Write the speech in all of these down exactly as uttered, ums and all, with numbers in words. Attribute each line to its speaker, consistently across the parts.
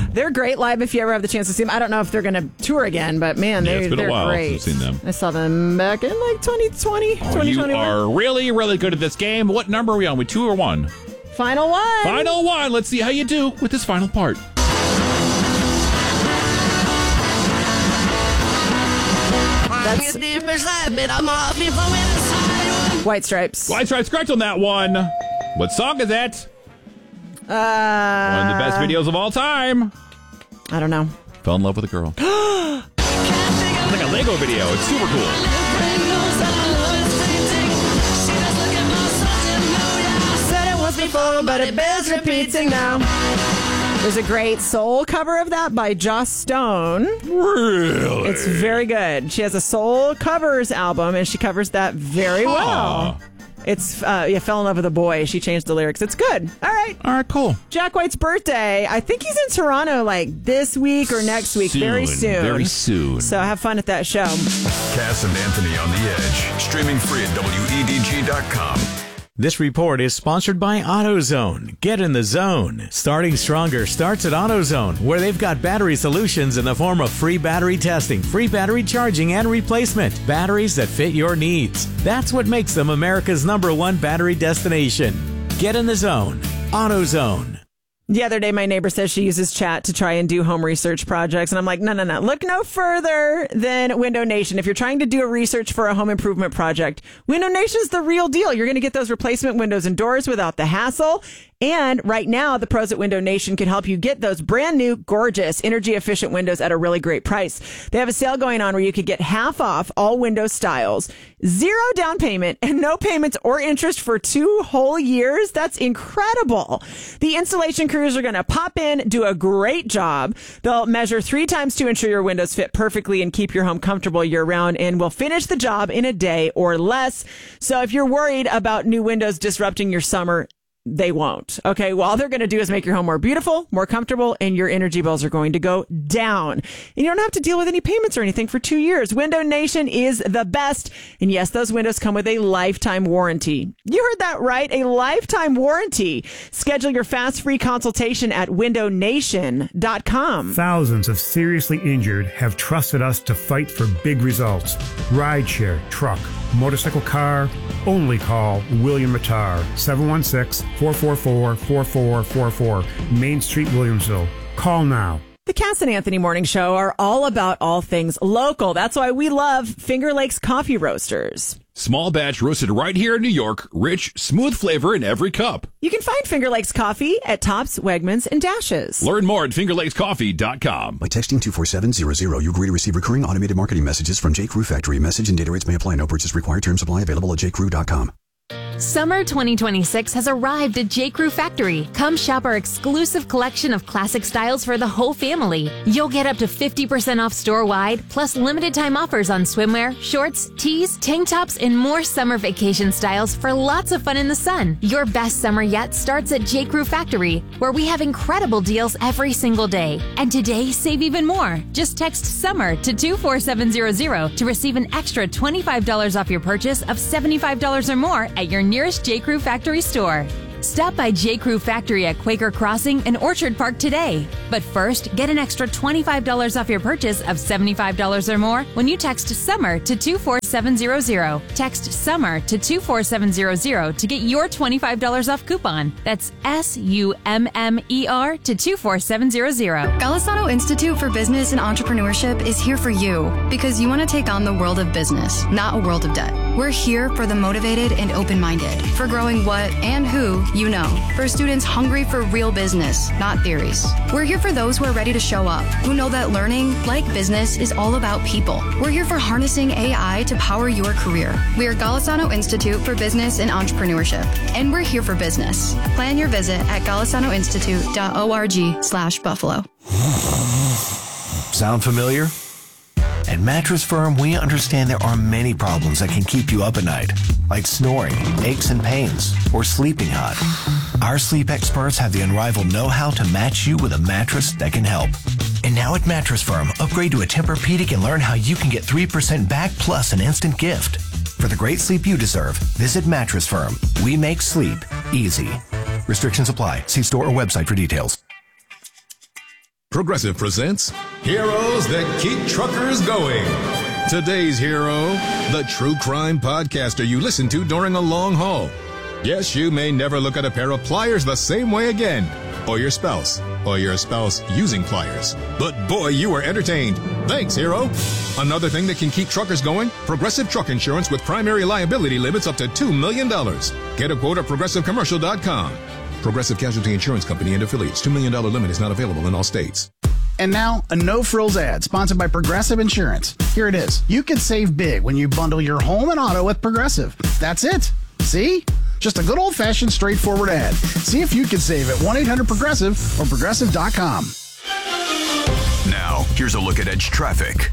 Speaker 1: They're great live if you ever have the chance to see them. I don't know if they're going to tour again, but man,
Speaker 2: yeah,
Speaker 1: they,
Speaker 2: it's been
Speaker 1: they're
Speaker 2: a while
Speaker 1: great.
Speaker 2: since I've seen them.
Speaker 1: I saw them back in like twenty twenty,
Speaker 2: oh,
Speaker 1: twenty twenty-one.
Speaker 2: You are really, really good at this game. What number are we on? We two or one?
Speaker 1: Final one.
Speaker 2: Final one. Let's see how you do with this final part.
Speaker 1: That's White Stripes.
Speaker 2: White Stripes, correct on that one. What song is that?
Speaker 1: Uh,
Speaker 2: One of the best videos of all time.
Speaker 1: I don't know.
Speaker 2: Fell in love with a girl. It's like a Lego video. It's super cool.
Speaker 1: Said it was before, but it bears repeating now. There's a great soul cover of that by Joss Stone.
Speaker 2: Really?
Speaker 1: It's very good. She has a soul covers album, and she covers that very
Speaker 2: huh.
Speaker 1: well. It's, uh, yeah, fell in love with a boy. She changed the lyrics. It's good. All right.
Speaker 2: All right, cool.
Speaker 1: Jack White's birthday. I think he's in Toronto like this week or next week.
Speaker 2: Soon,
Speaker 1: very soon.
Speaker 2: Very soon.
Speaker 1: So have fun at that show.
Speaker 3: Cass and Anthony on the Edge. Streaming free at W E D G dot com.
Speaker 4: This report is sponsored by AutoZone. Get in the zone. Starting stronger starts at AutoZone, where they've got battery solutions in the form of free battery testing, free battery charging, and replacement. Batteries that fit your needs. That's what makes them America's number one battery destination. Get in the zone. AutoZone.
Speaker 1: The other day, my neighbor says she uses chat to try and do home research projects. And I'm like, no, no, no. Look no further than Window Nation. If you're trying to do a research for a home improvement project, Window Nation's the real deal. You're going to get those replacement windows and doors without the hassle. And right now, the pros at Window Nation can help you get those brand new, gorgeous, energy efficient windows at a really great price. They have a sale going on where you could get half off all window styles, zero down payment, and no payments or interest for two whole years. That's incredible. The installation crews are going to pop in, do a great job. They'll measure three times to ensure your windows fit perfectly and keep your home comfortable year round, and will finish the job in a day or less. So if you're worried about new windows disrupting your summer, they won't. Okay. Well, all they're going to do is make your home more beautiful, more comfortable, and your energy bills are going to go down. And you don't have to deal with any payments or anything for two years. Window Nation is the best. And yes, those windows come with a lifetime warranty. You heard that right. A lifetime warranty. Schedule your fast free consultation at window nation dot com.
Speaker 5: Thousands of seriously injured have trusted us to fight for big results. Rideshare, truck, motorcycle, car. Only call William Mattar, seven one six, four four four, four four four four, Main Street, Williamsville. Call now.
Speaker 1: The Cass and Anthony Morning Show are all about all things local. That's why we love Finger Lakes Coffee Roasters.
Speaker 2: Small batch roasted right here in New York. Rich, smooth flavor in every cup.
Speaker 1: You can find Finger Lakes Coffee at Tops, Wegmans, and Dashes.
Speaker 2: Learn more at finger lakes coffee dot com.
Speaker 6: By texting two four seven zero zero, you agree to receive recurring automated marketing messages from J. Crew Factory. Message and data rates may apply. No purchase required. Terms apply. Available at j crew dot com.
Speaker 7: Summer twenty twenty-six has arrived at J. Crew Factory. Come shop our exclusive collection of classic styles for the whole family. You'll get up to fifty percent off store-wide, plus limited time offers on swimwear, shorts, tees, tank tops, and more summer vacation styles for lots of fun in the sun. Your best summer yet starts at J. Crew Factory, where we have incredible deals every single day. And today, save even more. Just text SUMMER to two four seven zero zero to receive an extra twenty-five dollars off your purchase of seventy-five dollars or more at your nearest J. Crew Factory store. Stop by J. Crew Factory at Quaker Crossing and Orchard Park today. But first, get an extra twenty-five dollars off your purchase of seventy-five dollars or more when you text SUMMER to two four seven zero zero. Text SUMMER to two four seven zero zero to get your twenty-five dollars off coupon. That's S U M M E R to two four seven zero zero.
Speaker 8: Golisano Institute for Business and Entrepreneurship is here for you because you want to take on the world of business, not a world of debt. We're here for the motivated and open-minded, for growing what and who you know, for students hungry for real business, not theories. We're here for those who are ready to show up, who know that learning, like business, is all about people. We're here for harnessing A I to power your career. We are Golisano Institute for Business and Entrepreneurship, and we're here for business. Plan your visit at golisano institute dot org slash buffalo.
Speaker 9: Sound familiar? At Mattress Firm, we understand there are many problems that can keep you up at night, like snoring, aches and pains, or sleeping hot. Our sleep experts have the unrivaled know-how to match you with a mattress that can help. And now at Mattress Firm, upgrade to a Tempur-Pedic and learn how you can get three percent back plus an instant gift. For the great sleep you deserve, visit Mattress Firm. We make sleep easy. Restrictions apply. See store or website for details.
Speaker 3: Progressive presents Heroes That Keep Truckers Going. Today's hero, the true crime podcaster you listen to during a long haul. Yes, you may never look at a pair of pliers the same way again. Or your spouse. Or your spouse using pliers. But boy, you were entertained. Thanks, hero. Another thing that can keep truckers going, Progressive Truck Insurance with primary liability limits up to two million dollars. Get a quote at progressive commercial dot com. Progressive Casualty Insurance Company and affiliates. two million dollars limit is not available in all states.
Speaker 10: And now, a no-frills ad sponsored by Progressive Insurance. Here it is. You can save big when you bundle your home and auto with Progressive. That's it. See? Just a good old-fashioned, straightforward ad. See if you can save at one eight hundred progressive or progressive dot com.
Speaker 3: Now, here's a look at Edge traffic.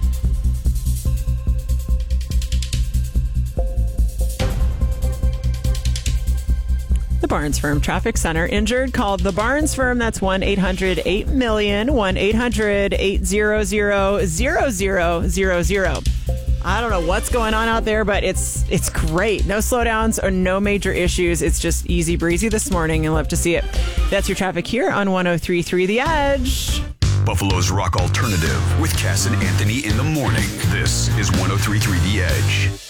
Speaker 1: The Barnes Firm Traffic Center. Injured? Called the Barnes Firm. That's one eight hundred eight million, one eight hundred eight hundred zero zero zero zero. I don't know what's going on out there, but it's it's great. No slowdowns or no major issues. It's just easy breezy this morning, and love to see it. That's your traffic here on one oh three point three The Edge.
Speaker 3: Buffalo's Rock Alternative with Cass and Anthony in the morning. This is one oh three point three The Edge.